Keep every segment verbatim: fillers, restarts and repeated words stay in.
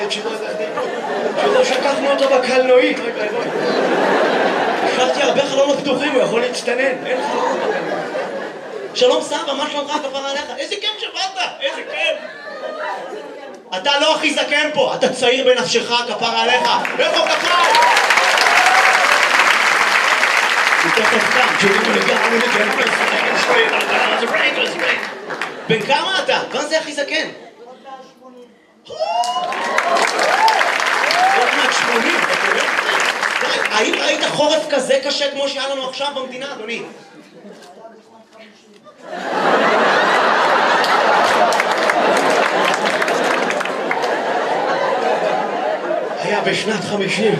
כשלא שקפנו אותו בקלנועית, אוי אוי אוי. השארתי הרבה חלונות פתוחים, הוא יכול להצטנן, אין חלונות בקלנועית. שלום סבא, מה שלומך כפרה עליך? איזה כיף שבאת, איזה כיף. אתה לא הכי זקן פה, אתה צעיר בנפשך כפרה עליך. איפה כפרה? הוא תכף קם, כשאומרים לגמרי לגמרי לגמרי. בן כמה אתה? מה זה הכי זקן? עוד מעט שמונים, אתה רואה? האם ראית חורף כזה קשה כמו שהיה לנו עכשיו במדינה, אדוני? היה בשנת חמישים.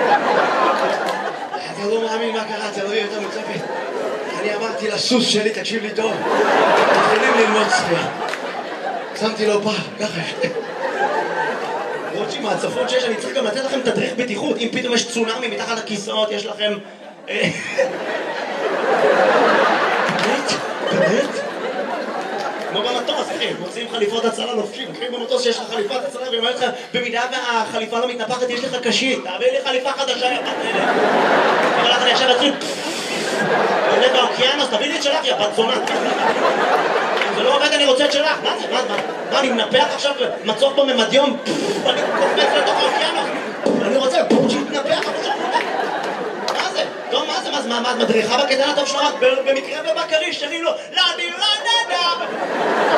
אתה לא מאמין מה קרה, אתה לא יודע יותר מצפת. אני אמרתי לסוס שלי, תקשיב לי טוב, יכולים ללמוד שחייה. שמתי לו פעם, ככה. למרות שעם ההצפות שיש, אני צריך גם לתת לכם תדריך בטיחות. אם פתאום יש צונאמי מתחת לכיסאות, יש לכם... באמת? באמת? כמו במטוס, אחי, מוצאים חליפות הצלה לובשים. אחי, במטוס שיש לך חליפת הצלה, ואומר לך, במידה והחליפה לא מתנפחת, יש לך קשית. תעביר לי חליפה חדשה, יא בת אלה. אבל לך אני עכשיו אתחיל... עולה באוקיינוס, תביא לי את שלך, יא בת זונה. אם זה לא עובד, אני רוצה את שלך. מה זה? מה? מה? אני מנפח עכשיו מצוף בממדיום? אני קופץ לתוך האוקיינוס. אני רוצה שיתנפח, אבל שם נפח. מה זה? טוב, מה זה? מה את מדריכה בקטן הטוב שלך? במקרה ובקרי, שרים לו, לא, אני לא, לא, לא.